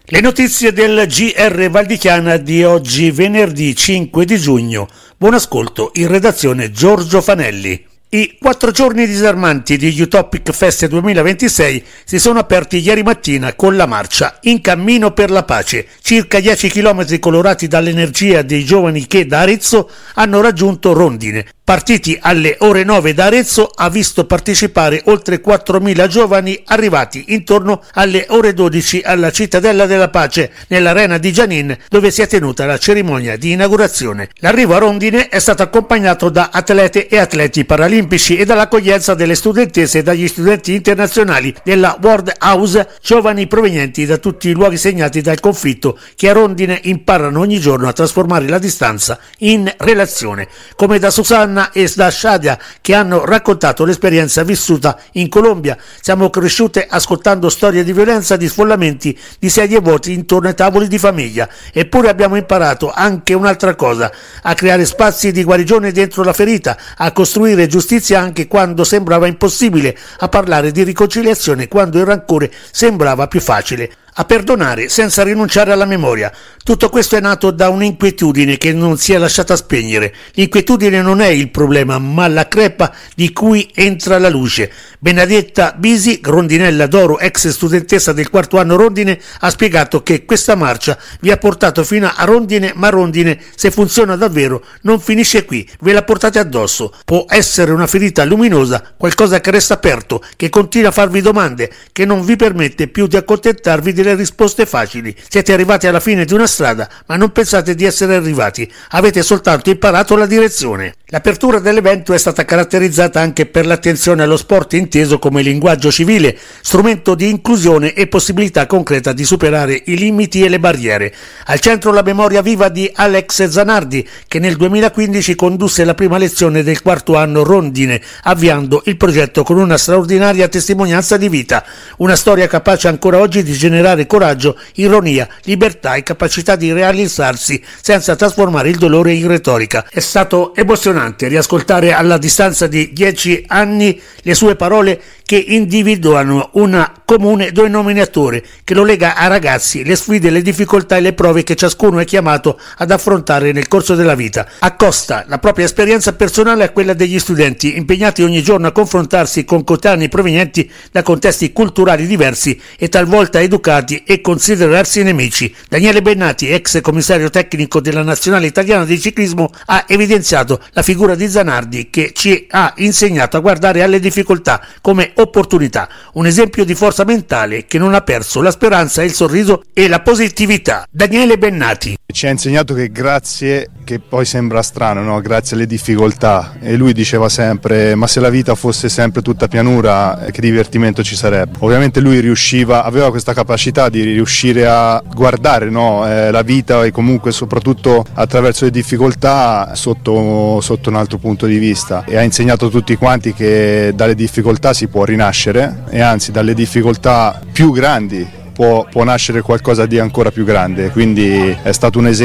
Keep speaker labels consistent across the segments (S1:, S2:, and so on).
S1: Le notizie del GR Valdichiana di oggi, venerdì 5 di giugno. Buon ascolto, in redazione Giorgio Fanelli. I 4 giorni disarmanti di Utopic Fest 2026 si sono aperti ieri mattina con la marcia In cammino per la pace. Circa 10 chilometri colorati dall'energia dei giovani che da Arezzo hanno raggiunto Rondine. Partiti alle ore 9 da Arezzo, ha visto partecipare oltre 4.000 giovani arrivati intorno alle ore 12 alla Cittadella della Pace, nell'arena di Gianin, dove si è tenuta la cerimonia di inaugurazione. L'arrivo a Rondine è stato accompagnato da atlete e atleti paralimpici e dall'accoglienza delle studentesse e dagli studenti internazionali della World House, giovani provenienti da tutti i luoghi segnati dal conflitto, che a Rondine imparano ogni giorno a trasformare la distanza in relazione, come da Susanna e da Shadia, che hanno raccontato l'esperienza vissuta in Colombia. Siamo cresciute ascoltando storie di violenza, di sfollamenti, di sedie vuote intorno ai tavoli di famiglia, eppure abbiamo imparato anche un'altra cosa: a creare spazi di guarigione dentro la ferita, a costruire giustizia anche quando sembrava impossibile, a parlare di riconciliazione quando il rancore sembrava più facile, a perdonare senza rinunciare alla memoria. Tutto questo è nato da un'inquietudine che non si è lasciata spegnere. L'inquietudine non è il problema, ma la crepa di cui entra la luce. Benedetta Bisi, rondinella d'oro, ex studentessa del 4º anno Rondine, ha spiegato che questa marcia vi ha portato fino a Rondine, ma Rondine, se funziona davvero, non finisce qui, ve la portate addosso. Può essere una ferita luminosa, qualcosa che resta aperto, che continua a farvi domande, che non vi permette più di accontentarvi delle risposte facili. Siete arrivati alla fine di una strada, ma non pensate di essere arrivati, avete soltanto imparato la direzione. L'apertura dell'evento è stata caratterizzata anche per l'attenzione allo sport inteso come linguaggio civile, strumento di inclusione e possibilità concreta di superare i limiti e le barriere. Al centro la memoria viva di Alex Zanardi, che nel 2015 condusse la prima lezione del 4º anno Rondine, avviando il progetto con una straordinaria testimonianza di vita, una storia capace ancora oggi di generare coraggio, ironia, libertà e capacità di realizzarsi senza trasformare il dolore in retorica. È stato emozionante riascoltare alla distanza di 10 anni le sue parole che individuano una comune denominatore che lo lega a ragazzi, le sfide, le difficoltà e le prove che ciascuno è chiamato ad affrontare nel corso della vita. Accosta la propria esperienza personale a quella degli studenti, impegnati ogni giorno a confrontarsi con coetanei provenienti da contesti culturali diversi e talvolta educati e considerarsi nemici. Daniele Bennati, ex commissario tecnico della Nazionale Italiana di Ciclismo, ha evidenziato la figura di Zanardi, che ci ha insegnato a guardare alle difficoltà come opportunità, un esempio di forza mentale che non ha perso la speranza, il sorriso e la positività. Daniele Bennati
S2: ci ha insegnato che grazie, che poi sembra strano, no? Grazie alle difficoltà, e lui diceva sempre: ma se la vita fosse sempre tutta pianura, che divertimento ci sarebbe. Ovviamente lui aveva questa capacità di riuscire a guardare, no? La vita, e comunque soprattutto attraverso le difficoltà sotto un altro punto di vista, e ha insegnato a tutti quanti che dalle difficoltà si può rinascere, e anzi dalle difficoltà più grandi può nascere qualcosa di ancora più grande. Quindi è stato un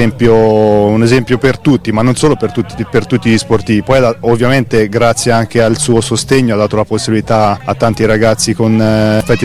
S2: esempio per tutti, ma non solo per tutti gli sportivi. Poi ovviamente grazie anche al suo sostegno ha dato la possibilità a tanti ragazzi con effetti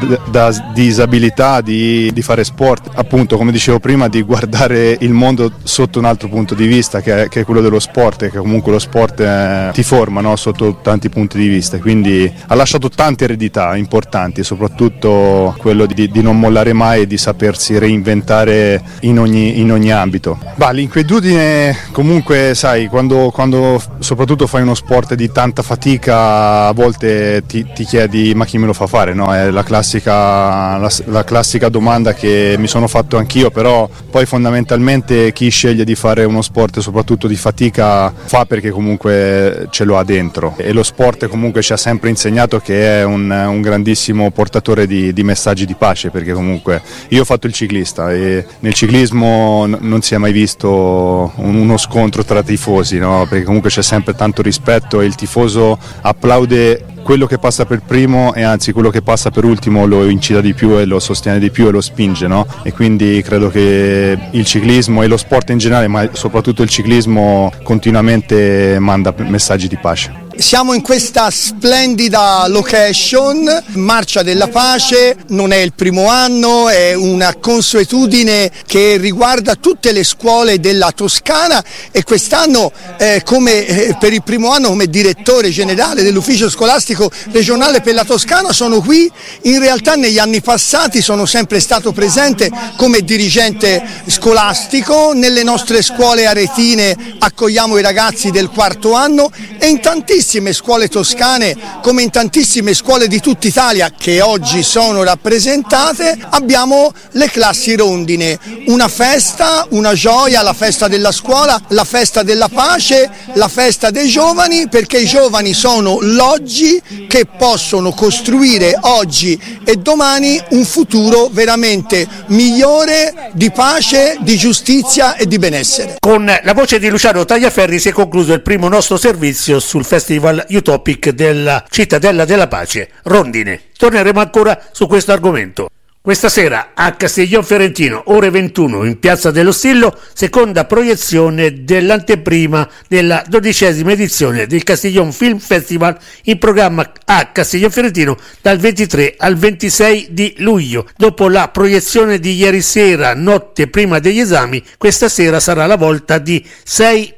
S2: da disabilità di fare sport, appunto, come dicevo prima, di guardare il mondo sotto un altro punto di vista, che è quello dello sport, e che comunque lo sport ti forma, no? Sotto tanti punti di vista. Quindi ha lasciato tante eredità importanti, soprattutto quello di non mollare mai e di sapersi reinventare in ogni ambito. L'inquietudine, comunque, sai, quando soprattutto fai uno sport di tanta fatica, a volte ti chiedi: ma chi me lo fa fare, no? È la classica domanda che mi sono fatto anch'io, però poi fondamentalmente chi sceglie di fare uno sport soprattutto di fatica fa perché comunque ce lo ha dentro, e lo sport comunque ci ha sempre insegnato che è un grandissimo portatore di messaggi di pace, perché comunque io ho fatto il ciclista e nel ciclismo non si è mai visto uno scontro tra tifosi, no? Perché comunque c'è sempre tanto rispetto e il tifoso applaude quello che passa per primo, e anzi quello che passa per ultimo lo incita di più e lo sostiene di più e lo spinge, no? E quindi credo che il ciclismo e lo sport in generale, ma soprattutto il ciclismo, continuamente manda messaggi di pace.
S3: Siamo in questa splendida location, Marcia della Pace, non è il primo anno, è una consuetudine che riguarda tutte le scuole della Toscana e quest'anno per il primo anno come direttore generale dell'ufficio scolastico regionale per la Toscana sono qui. In realtà negli anni passati sono sempre stato presente come dirigente scolastico, nelle nostre scuole aretine accogliamo i ragazzi del quarto anno e in tantissime scuole toscane come in tantissime scuole di tutta Italia che oggi sono rappresentate abbiamo le classi rondine, una festa, una gioia, la festa della scuola, la festa della pace, la festa dei giovani, perché i giovani sono l'oggi che possono costruire oggi e domani un futuro veramente migliore di pace, di giustizia e di benessere.
S1: Con la voce di Luciano Tagliaferri si è concluso il primo nostro servizio sul Festival Utopic della Cittadella della Pace, Rondine. Torneremo ancora su questo argomento. Questa sera a Castiglion Fiorentino, ore 21, in Piazza dello Stillo, seconda proiezione dell'anteprima della 12ª edizione del Castiglion Film Festival, in programma a Castiglion Fiorentino dal 23 al 26 di luglio. Dopo la proiezione di ieri sera, notte prima degli esami, questa sera sarà la volta di 606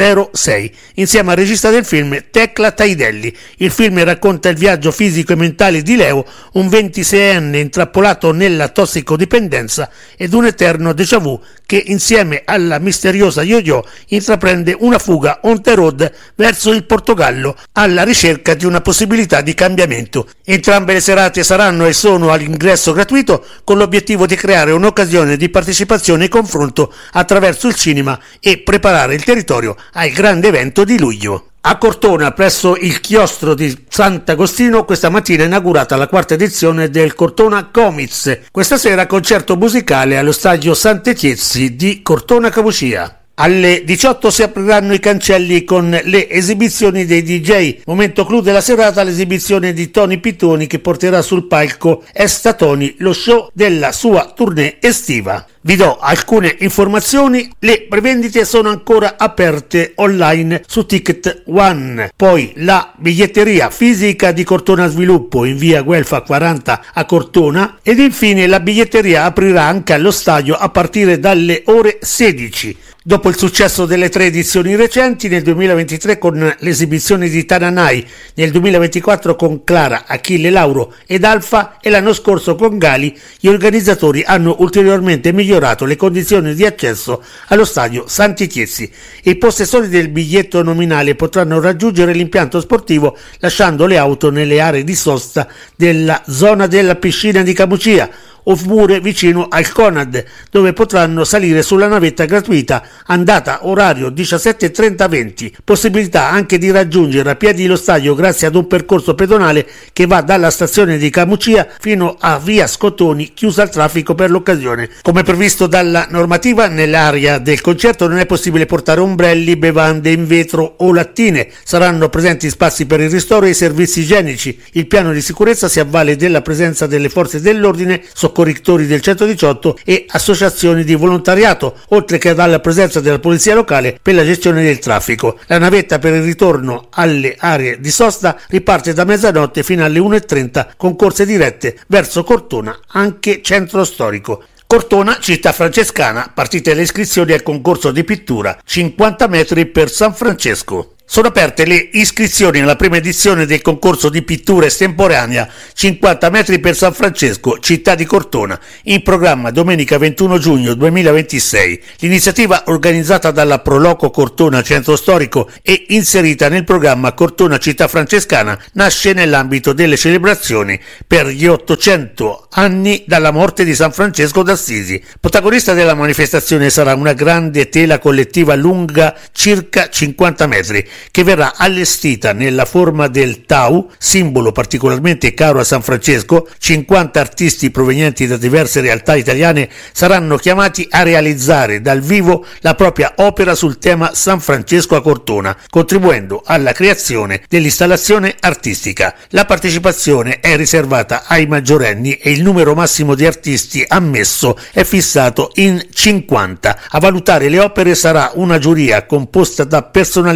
S1: insieme al regista del film Tecla Taidelli. Il film racconta il viaggio fisico e mentale di Leo, un 26enne intrappolato nella tossicodipendenza ed un eterno déjà vu che insieme alla misteriosa Yo-Yo intraprende una fuga on the road verso il Portogallo alla ricerca di una possibilità di cambiamento. Entrambe le serate saranno e sono all'ingresso gratuito con l'obiettivo di creare un'occasione di partecipazione e confronto attraverso il cinema e preparare il territorio al grande evento di luglio. A Cortona, presso il chiostro di Sant'Agostino, questa mattina è inaugurata la quarta edizione del Cortona Comics. Questa sera concerto musicale allo stadio Sant'Etiezzi di Cortona Camucia. Alle 18 si apriranno i cancelli con le esibizioni dei DJ. Momento clou della serata l'esibizione di Tony Pittoni che porterà sul palco Esta Tony, lo show della sua tournée estiva. Vi do alcune informazioni, le prevendite sono ancora aperte online su Ticket One. Poi la biglietteria fisica di Cortona Sviluppo in via Guelfa 40 a Cortona ed infine la biglietteria aprirà anche allo stadio a partire dalle ore 16. Dopo il successo delle 3 edizioni recenti, nel 2023 con l'esibizione di Tananai, nel 2024 con Clara, Achille Lauro ed Alfa e l'anno scorso con Gali, gli organizzatori hanno ulteriormente migliorato le condizioni di accesso allo stadio Sant'Etiezzi. I possessori del biglietto nominale potranno raggiungere l'impianto sportivo lasciando le auto nelle aree di sosta della zona della piscina di Camucia, oppure vicino al Conad, dove potranno salire sulla navetta gratuita, andata orario 17:30-20. Possibilità anche di raggiungere a piedi lo stadio grazie ad un percorso pedonale che va dalla stazione di Camucia fino a via Scottoni, chiusa al traffico per l'occasione. Come previsto dalla normativa, nell'area del concerto non è possibile portare ombrelli, bevande in vetro o lattine. Saranno presenti spazi per il ristoro e i servizi igienici. Il piano di sicurezza si avvale della presenza delle forze dell'ordine, soccorritori del 118 e associazioni di volontariato, oltre che dalla presenza della polizia locale per la gestione del traffico. La navetta per il ritorno alle aree di sosta riparte da mezzanotte fino alle 1:30 con corse dirette verso Cortona, anche centro storico. Cortona, città francescana, partite le iscrizioni al concorso di pittura, 50 metri per San Francesco. Sono aperte le iscrizioni alla prima edizione del concorso di pittura estemporanea 50 metri per San Francesco, città di Cortona, in programma domenica 21 giugno 2026. L'iniziativa, organizzata dalla Proloco Cortona Centro Storico e inserita nel programma Cortona Città Francescana, nasce nell'ambito delle celebrazioni per gli 800 anni dalla morte di San Francesco d'Assisi. Protagonista della manifestazione sarà una grande tela collettiva lunga circa 50 metri, che verrà allestita nella forma del Tau, simbolo particolarmente caro a San Francesco. 50 artisti provenienti da diverse realtà italiane saranno chiamati a realizzare dal vivo la propria opera sul tema San Francesco a Cortona, contribuendo alla creazione dell'installazione artistica. La partecipazione è riservata ai maggiorenni e il numero massimo di artisti ammesso è fissato in 50. A valutare le opere sarà una giuria composta da personalità del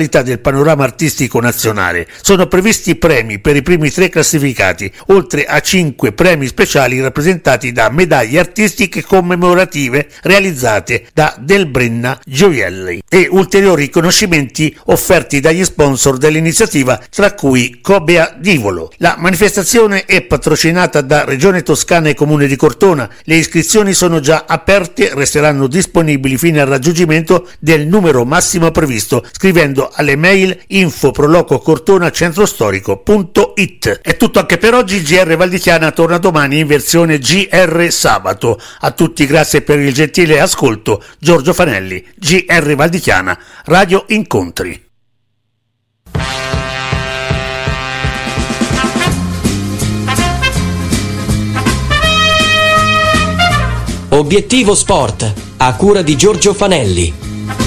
S1: panorama artistico nazionale. Sono previsti premi per i primi 3 classificati, oltre a 5 premi speciali rappresentati da medaglie artistiche commemorative realizzate da Del Brenna Gioielli e ulteriori riconoscimenti offerti dagli sponsor dell'iniziativa, tra cui Cobea Divolo. La manifestazione è patrocinata da Regione Toscana e Comune di Cortona. Le iscrizioni sono già aperte, resteranno disponibili fino al raggiungimento del numero massimo previsto scrivendo alle mail info@prolococortonacentrostorico.it. È tutto anche per oggi. GR Valdichiana torna domani in versione GR sabato. A tutti grazie per il gentile ascolto. Giorgio Fanelli, GR Valdichiana, Radio Incontri.
S4: Obiettivo Sport, a cura di Giorgio Fanelli.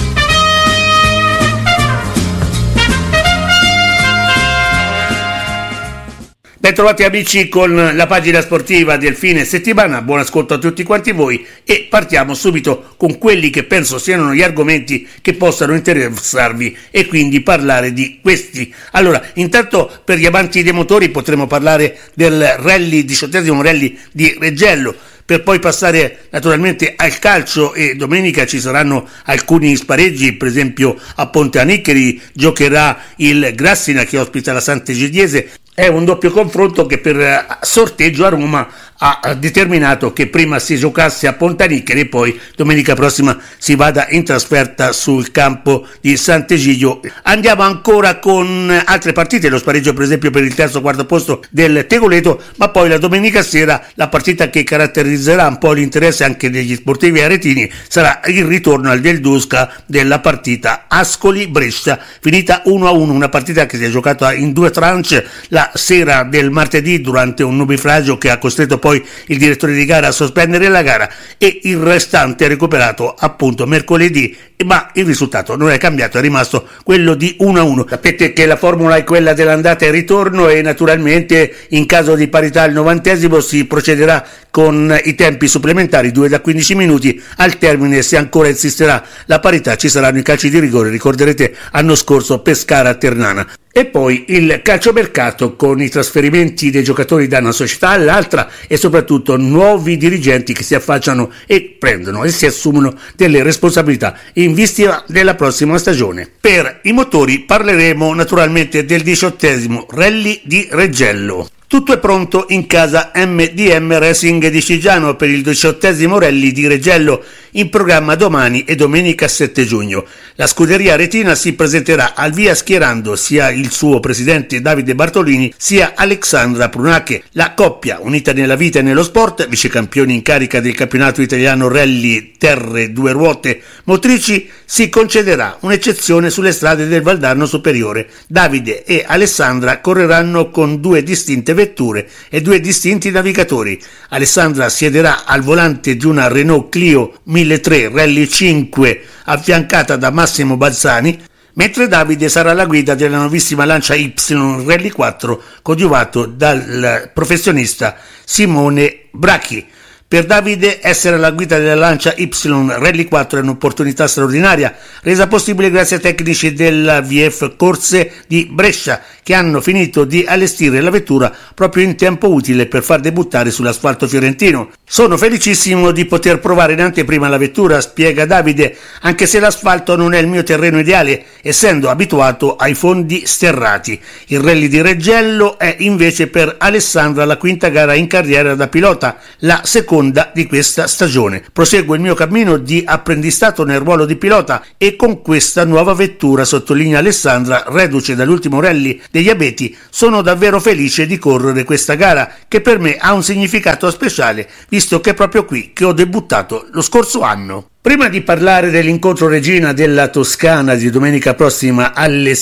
S1: Bentrovati amici con la pagina sportiva del fine settimana, buon ascolto a tutti quanti voi e partiamo subito con quelli che penso siano gli argomenti che possano interessarvi e quindi parlare di questi. Allora, intanto per gli amanti dei motori potremo parlare del rally, 18° rally di Reggello, per poi passare naturalmente al calcio e domenica ci saranno alcuni spareggi, per esempio a Ponte Aniccheri giocherà il Grassina che ospita la Sant'Egidiese. È un doppio confronto che per sorteggio a Roma ha determinato che prima si giocasse a Ponte Aniccheri e poi domenica prossima si vada in trasferta sul campo di Sant'Egidio. Andiamo ancora con altre partite, lo spareggio per esempio per il terzo quarto posto del Tegoleto, ma poi la domenica sera la partita che caratterizzerà un po' l'interesse anche degli sportivi aretini sarà il ritorno al Del Dusca della partita Ascoli-Brescia, finita 1-1, una partita che si è giocata in 2 tranche la sera del martedì durante un nubifragio che ha costretto poi il direttore di gara a sospendere la gara e il restante recuperato appunto mercoledì, ma il risultato non è cambiato, è rimasto quello di 1-1. Sapete che la formula è quella dell'andata e ritorno e naturalmente in caso di parità al 90° si procederà con i tempi supplementari 2 da 15 minuti. Al termine, se ancora insisterà la parità, ci saranno i calci di rigore, ricorderete anno scorso Pescara-Ternana. E poi il calciomercato con i trasferimenti dei giocatori da una società all'altra e soprattutto nuovi dirigenti che si affacciano e prendono e si assumono delle responsabilità in vista della prossima stagione. Per i motori parleremo naturalmente del 18° Rally di Reggello. Tutto è pronto in casa MDM Racing di Cigiano per il 18° Rally di Reggello, in programma domani e domenica 7 giugno. La scuderia retina si presenterà al via schierando sia il suo presidente Davide Bartolini sia Alexandra Prunache. La coppia, unita nella vita e nello sport, vicecampioni in carica del campionato italiano Rally Terre 2 ruote motrici, si concederà un'eccezione sulle strade del Valdarno Superiore. Davide e Alessandra correranno con 2 distinte vetture e 2 distinti navigatori. Alessandra siederà al volante di una Renault Clio 1003 Rally 5 affiancata da Massimo Balzani, mentre Davide sarà alla guida della nuovissima Lancia Y Rally 4 coadiuvato dal professionista Simone Bracchi. Per Davide essere alla guida della Lancia Y Rally 4 è un'opportunità straordinaria, resa possibile grazie ai tecnici della VF Corse di Brescia, che hanno finito di allestire la vettura proprio in tempo utile per far debuttare sull'asfalto fiorentino. Sono felicissimo di poter provare in anteprima la vettura, spiega Davide, anche se l'asfalto non è il mio terreno ideale, essendo abituato ai fondi sterrati. Il Rally di Reggello è invece per Alessandra la 5ª gara in carriera da pilota, la seconda di questa stagione. Proseguo il mio cammino di apprendistato nel ruolo di pilota e con questa nuova vettura, sottolinea Alessandra, reduce dall'ultimo rally degli Abeti, sono davvero felice di correre questa gara che per me ha un significato speciale, visto che è proprio qui che ho debuttato lo scorso anno. Prima di parlare dell'incontro regina della Toscana di domenica prossima alle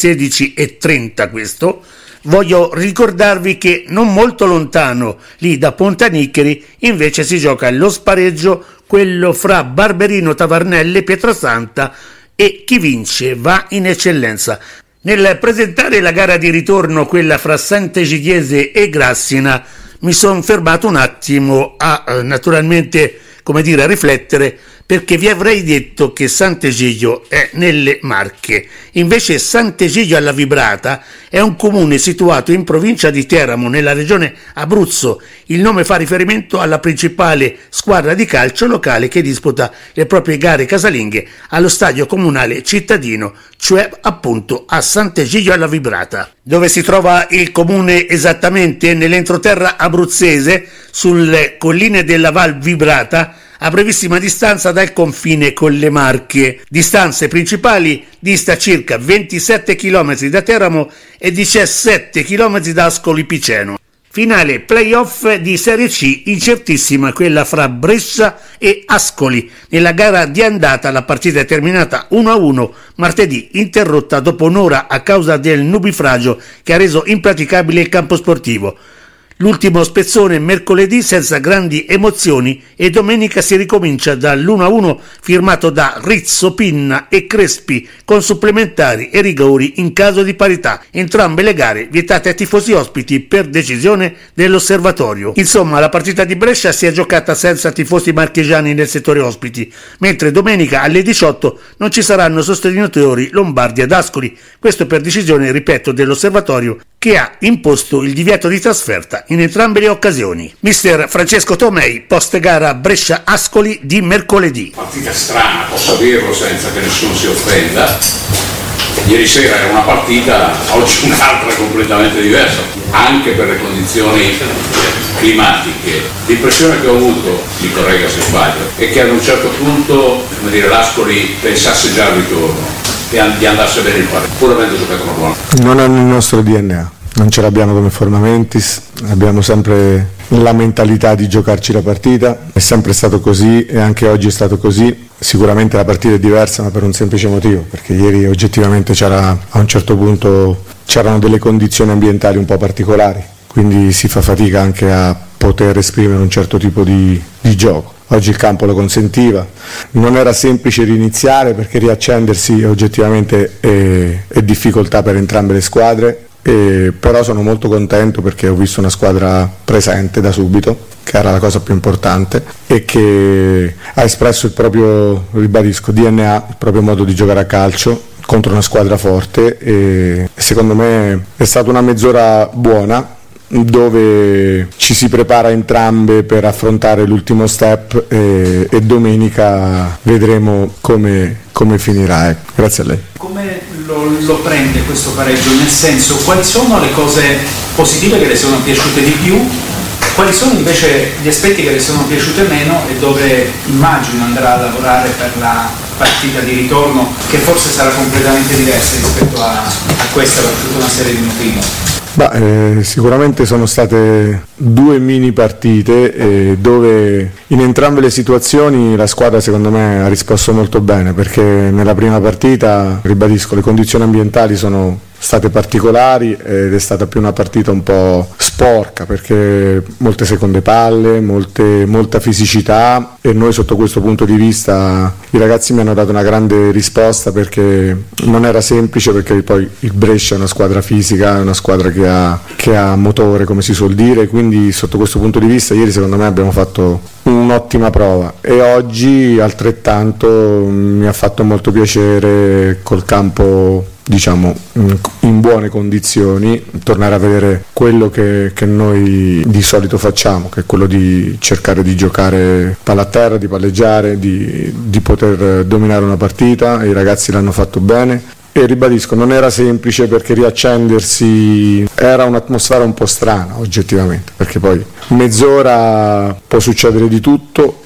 S1: 16:30 voglio ricordarvi che non molto lontano, lì da Ponte Aniccheri, invece si gioca lo spareggio, quello fra Barberino Tavarnelle Pietrasanta, e chi vince va in eccellenza. Nel presentare la gara di ritorno, quella fra Sant'Egidiese e Grassina, mi sono fermato un attimo a naturalmente, a riflettere, perché vi avrei detto che Sant'Egidio è nelle Marche. Invece Sant'Egidio alla Vibrata è un comune situato in provincia di Teramo, nella regione Abruzzo. Il nome fa riferimento alla principale squadra di calcio locale che disputa le proprie gare casalinghe allo stadio comunale cittadino, cioè appunto a Sant'Egidio alla Vibrata. Dove si trova il comune esattamente? Nell'entroterra abruzzese, sulle colline della Val Vibrata, a brevissima distanza dal confine con le Marche. Distanze principali: dista circa 27 km da Teramo e 17 km da Ascoli Piceno. Finale playoff di Serie C incertissima, quella fra Brescia e Ascoli. Nella gara di andata la partita è terminata 1-1 martedì, interrotta dopo un'ora a causa del nubifragio che ha reso impraticabile il campo sportivo. L'ultimo spezzone mercoledì senza grandi emozioni e domenica si ricomincia dall'1-1 firmato da Rizzo, Pinna e Crespi, con supplementari e rigori in caso di parità. Entrambe le gare vietate ai tifosi ospiti per decisione dell'osservatorio. Insomma, la partita di Brescia si è giocata senza tifosi marchigiani nel settore ospiti, mentre domenica alle 18 non ci saranno sostenitori lombardi ad Ascoli. Questo per decisione, ripeto, dell'osservatorio, che ha imposto il divieto di trasferta in entrambe le occasioni. Mister Francesco Tomei, post gara Brescia-Ascoli di mercoledì.
S5: Partita strana, posso dirlo senza che nessuno si offenda. Ieri sera era una partita, oggi un'altra completamente diversa, anche per le condizioni climatiche. L'impressione che ho avuto, mi corregga se sbaglio, è che ad un certo punto, come dire, l'Ascoli pensasse già al ritorno e di andasse bene il pareggio, pur avendo giocato una buona.
S6: Non è nel nostro DNA, non ce l'abbiamo come Formamentis, abbiamo sempre la mentalità di giocarci la partita, è sempre stato così e anche oggi è stato così. Sicuramente la partita è diversa, ma per un semplice motivo, perché ieri oggettivamente a un certo punto c'erano delle condizioni ambientali un po' particolari, quindi si fa fatica anche a poter esprimere un certo tipo di gioco. Oggi il campo lo consentiva, non era semplice riniziare perché riaccendersi oggettivamente è difficoltà per entrambe le squadre, però sono molto contento perché ho visto una squadra presente da subito, che era la cosa più importante, e che ha espresso il proprio, ribadisco, DNA, il proprio modo di giocare a calcio contro una squadra forte, e secondo me è stata una mezz'ora buona, dove ci si prepara entrambe per affrontare l'ultimo step e domenica vedremo come finirà. Grazie a lei.
S7: Come lo prende questo pareggio? Nel senso, quali sono le cose positive che le sono piaciute di più? Quali sono invece gli aspetti che le sono piaciute meno e dove immagino andrà a lavorare per la partita di ritorno, che forse sarà completamente diversa rispetto a questa per tutta una serie di motivi?
S6: Sicuramente sono state due mini partite dove in entrambe le situazioni la squadra secondo me ha risposto molto bene, perché nella prima partita, ribadisco, le condizioni ambientali sono state particolari ed è stata più una partita un po' sporca, perché molte seconde palle, molta fisicità, e noi sotto questo punto di vista i ragazzi mi hanno dato una grande risposta, perché non era semplice, perché poi il Brescia è una squadra fisica, è una squadra che ha motore, come si suol dire, quindi sotto questo punto di vista ieri secondo me abbiamo fatto un'ottima prova, e oggi altrettanto mi ha fatto molto piacere col campo, diciamo, in buone condizioni, tornare a vedere quello che noi di solito facciamo, che è quello di cercare di giocare palla a terra, di palleggiare, di poter dominare una partita, e i ragazzi l'hanno fatto bene. E ribadisco, non era semplice, perché riaccendersi era un'atmosfera un po' strana oggettivamente, perché poi mezz'ora può succedere di tutto,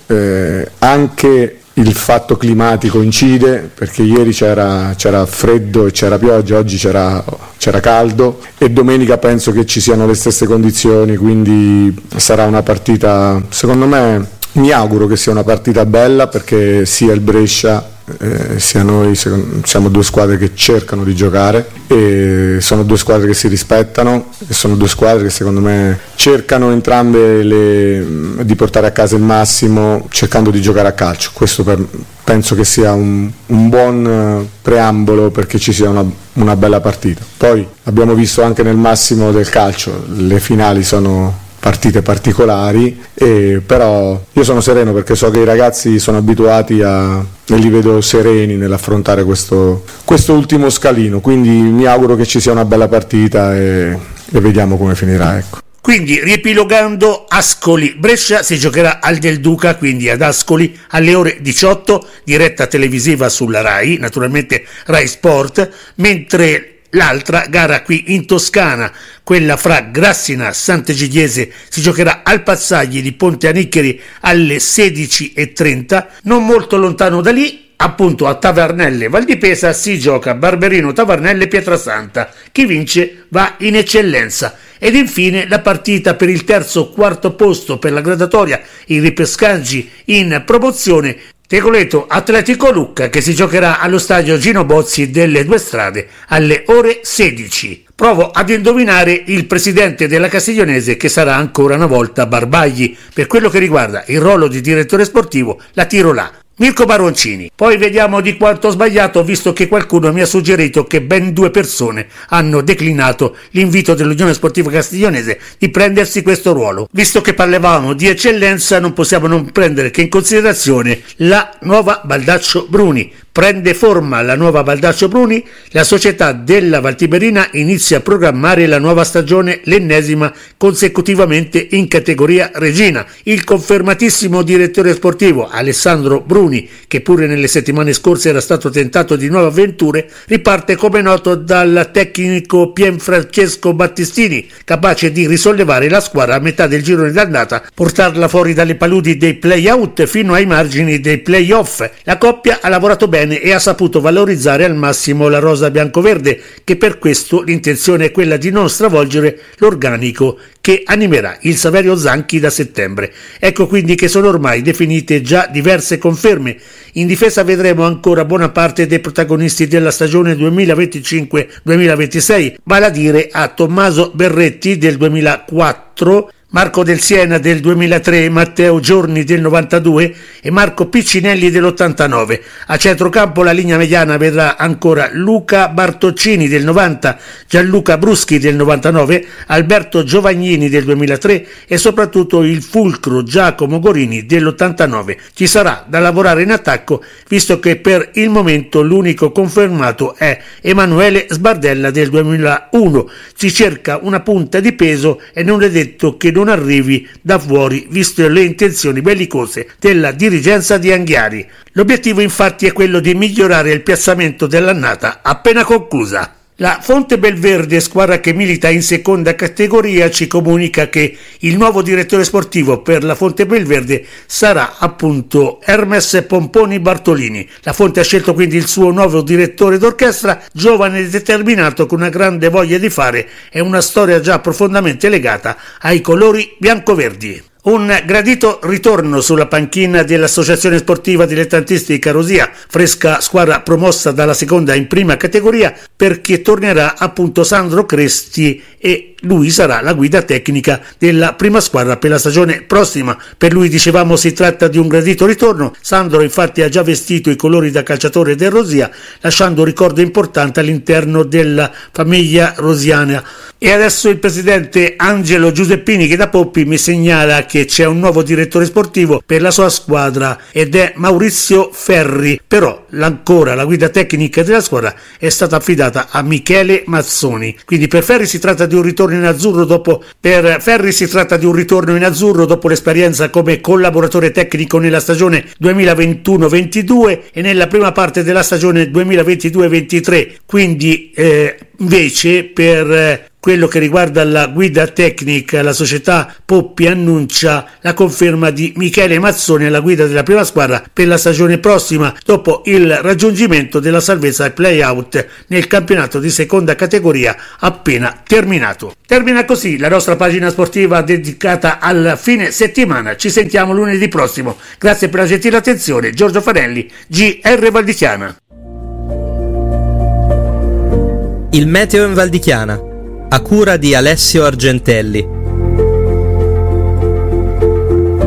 S6: anche il fatto climatico incide, perché ieri c'era freddo e c'era pioggia, oggi c'era caldo, e domenica penso che ci siano le stesse condizioni, quindi sarà una partita, secondo me, mi auguro che sia una partita bella, perché sia il Brescia sia noi siamo due squadre che cercano di giocare, e sono due squadre che si rispettano, e sono due squadre che secondo me cercano entrambe di portare a casa il massimo, cercando di giocare a calcio. Questo penso che sia un buon preambolo perché ci sia una bella partita. Poi abbiamo visto anche nel massimo del calcio, le finali sono partite particolari, però io sono sereno perché so che i ragazzi sono abituati e li vedo sereni nell'affrontare questo ultimo scalino, quindi mi auguro che ci sia una bella partita e vediamo come finirà, ecco.
S1: Quindi, riepilogando, Ascoli-Brescia si giocherà al Del Duca, quindi ad Ascoli, alle ore 18, diretta televisiva sulla RAI, naturalmente RAI Sport, mentre l'altra gara qui in Toscana, quella fra Grassina e Sant'Egidiese, si giocherà al Pazzagli di Ponte Aniccheri alle 16:30, non molto lontano da lì. Appunto a Tavernelle Val di Pesa si gioca Barberino Tavernelle Pietrasanta. Chi vince va in eccellenza. Ed infine la partita per il terzo-quarto posto per la gradatoria, i ripescaggi in promozione, Tegoleto Atletico Lucca, che si giocherà allo stadio Gino Bozzi delle Due Strade alle ore 16. Provo ad indovinare il presidente della Castiglionese, che sarà ancora una volta Barbagli. Per quello che riguarda il ruolo di direttore sportivo la tiro là, Mirko Baroncini. Poi vediamo di quanto ho sbagliato, visto che qualcuno mi ha suggerito che ben 2 persone hanno declinato l'invito dell'Unione Sportiva Castiglionese di prendersi questo ruolo. Visto che parlavamo di eccellenza, non possiamo non prendere che in considerazione la nuova Baldaccio Bruni. Prende forma la nuova Baldaccio Bruni, la società della Valtiberina inizia a programmare la nuova stagione, l'ennesima consecutivamente in categoria regina. Il confermatissimo direttore sportivo Alessandro Bruni, che pure nelle settimane scorse era stato tentato di nuove avventure, riparte come noto dal tecnico Pierfrancesco Battistini, capace di risollevare la squadra a metà del girone d'andata, portarla fuori dalle paludi dei play-out fino ai margini dei play-off. La coppia ha lavorato bene e ha saputo valorizzare al massimo la rosa biancoverde, che per questo l'intenzione è quella di non stravolgere l'organico che animerà il Saverio Zanchi da settembre. Ecco quindi che sono ormai definite già diverse conferme. In difesa vedremo ancora buona parte dei protagonisti della stagione 2025-2026, vale a dire a Tommaso Berretti del 2004, Marco Del Siena del 2003, Matteo Giorni del 92 e Marco Piccinelli dell'89. A centrocampo la linea mediana vedrà ancora Luca Bartoccini del 90, Gianluca Bruschi del 99, Alberto Giovagnini del 2003 e soprattutto il fulcro Giacomo Gorini dell'89. Ci sarà da lavorare in attacco, visto che per il momento l'unico confermato è Emanuele Sbardella del 2001. Si cerca una punta di peso e non è detto che non arrivi da fuori, visto le intenzioni bellicose della dirigenza di Anghiari. L'obiettivo infatti è quello di migliorare il piazzamento dell'annata appena conclusa. La Fonte Belverde, squadra che milita in seconda categoria, ci comunica che il nuovo direttore sportivo per la Fonte Belverde sarà appunto Hermes Pomponi Bartolini. La Fonte ha scelto quindi il suo nuovo direttore d'orchestra, giovane e determinato, con una grande voglia di fare e una storia già profondamente legata ai colori biancoverdi. Un gradito ritorno sulla panchina dell'Associazione Sportiva Dilettantistica Rosia, fresca squadra promossa dalla seconda in prima categoria, perché tornerà appunto Sandro Cresti e lui sarà la guida tecnica della prima squadra per la stagione prossima. Per lui, dicevamo, si tratta di un gradito ritorno. Sandro infatti ha già vestito i colori da calciatore del Rosia, lasciando un ricordo importante all'interno della famiglia rosiana. E adesso il presidente Angelo Giuseppini, che da Poppi mi segnala che c'è un nuovo direttore sportivo per la sua squadra ed è Maurizio Ferri, però ancora la guida tecnica della squadra è stata affidata a Michele Mazzoni. Quindi per Ferri si tratta di un ritorno in azzurro dopo l'esperienza come collaboratore tecnico nella stagione 2021-22 e nella prima parte della stagione 2022-23. Quindi invece per quello che riguarda la guida tecnica, la società Poppi annuncia la conferma di Michele Mazzoni alla guida della prima squadra per la stagione prossima, dopo il raggiungimento della salvezza ai play-out nel campionato di seconda categoria appena terminato. Termina così la nostra pagina sportiva dedicata al fine settimana. Ci sentiamo lunedì prossimo. Grazie per la gentile attenzione. Giorgio Fanelli, GR Valdichiana.
S8: Il meteo in Valdichiana, a cura di Alessio Argentelli.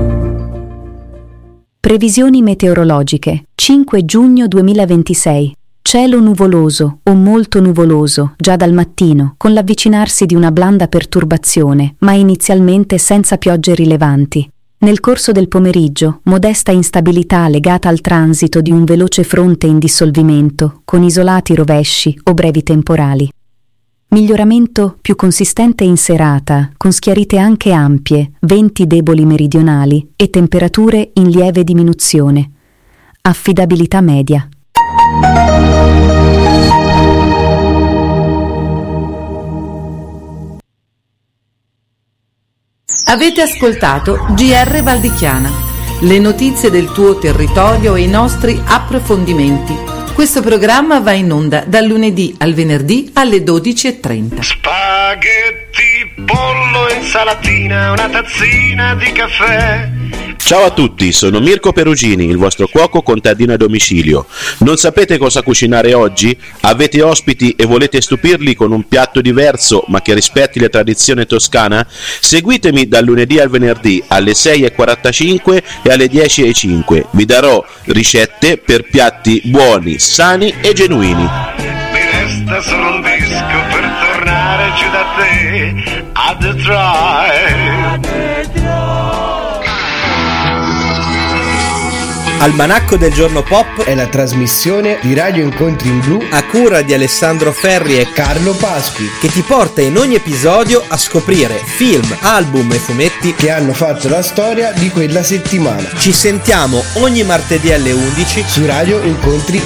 S9: Previsioni meteorologiche, 5 giugno 2026. Cielo nuvoloso o molto nuvoloso già dal mattino, con l'avvicinarsi di una blanda perturbazione, ma inizialmente senza piogge rilevanti. Nel corso del pomeriggio, modesta instabilità legata al transito di un veloce fronte in dissolvimento, con isolati rovesci o brevi temporali. Miglioramento più consistente in serata, con schiarite anche ampie, venti deboli meridionali e temperature in lieve diminuzione. Affidabilità media.
S10: Avete ascoltato GR Valdichiana, le notizie del tuo territorio e i nostri approfondimenti. Questo programma va in onda dal lunedì al venerdì alle 12:30.
S11: Spaghetti, pollo, insalatina, una tazzina di caffè.
S12: Ciao a tutti, sono Mirko Perugini, il vostro cuoco contadino a domicilio. Non sapete cosa cucinare oggi? Avete ospiti e volete stupirli con un piatto diverso ma che rispetti la tradizione toscana? Seguitemi dal lunedì al venerdì alle 6:45 e alle 10:05. Vi darò ricette per piatti buoni, sani e genuini.
S11: Mi resta solo un disco per tornare giù da te a Detroit.
S8: Almanacco del giorno pop
S13: è la trasmissione di Radio Incontri in Blu
S8: a cura di Alessandro Ferri e
S13: Carlo Pasqui,
S8: che ti porta in ogni episodio a scoprire film, album e fumetti
S13: che hanno fatto la storia di quella settimana.
S8: Ci sentiamo ogni martedì alle 11
S13: su Radio Incontri